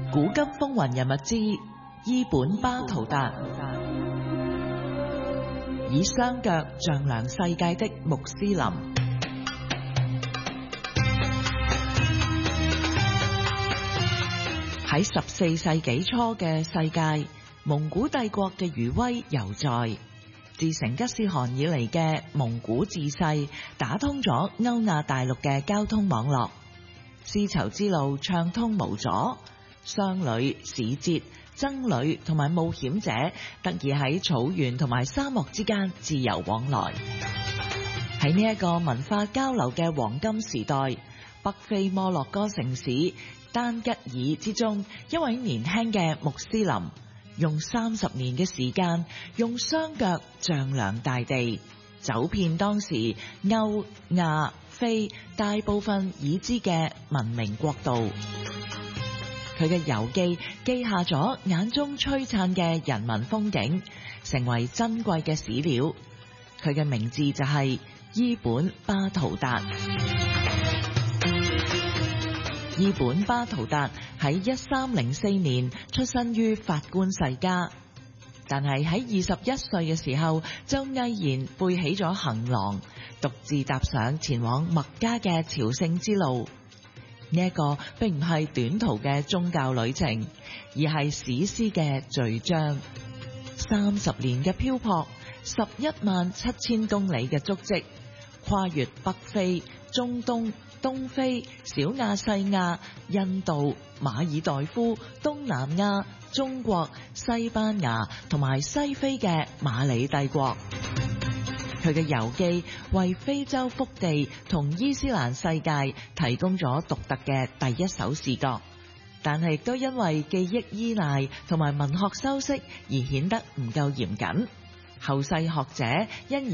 古今風雲人物之伊本巴圖達，以雙腳丈量世界的穆斯林。喺14世紀初嘅世界，蒙古帝國嘅餘威猶在。自成吉思汗以嚟嘅蒙古治世，打通咗歐亞大陸嘅交通網絡，絲綢之路暢通無阻。商旅、使節、僧侶同埋冒險者得以喺草原同埋沙漠之間自由往來。喺呢一個文化交流嘅黃金時代，北非摩洛哥城市丹吉爾之中，一位年輕嘅穆斯林用30年嘅時間，用雙腳丈量大地，走遍當時歐亞非大部分已知嘅文明國度。佢嘅遊記記下咗眼中璀璨嘅人民風景，成為珍貴嘅史料。佢嘅名字就係伊本巴圖達。伊本巴圖達喺1304年出生於法官世家，但係喺21歲嘅時候就毅然背起咗行囊，獨自踏上前往麥加嘅朝聖之路。呢一個並唔係短途嘅宗教旅程，而係史詩嘅序章。30年嘅漂泊，117000公里嘅足跡，跨越北非、中東、東非、小亞細亞、印度、馬爾代夫、東南亞、中國、西班牙同埋西非嘅馬里帝國。佢嘅遊記為非洲腹地同伊斯蘭世界提供咗獨特嘅第一手視覺，但係亦都因為記憶依賴同埋文學修飾而顯得唔夠嚴謹。後世學者因而